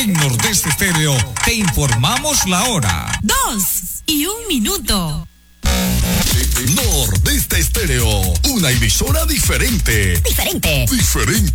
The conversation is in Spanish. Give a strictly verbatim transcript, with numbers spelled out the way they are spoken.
En Nordeste Estéreo te informamos la hora. Dos y un minuto. Nordeste Estéreo, una emisora diferente. Diferente. Diferente.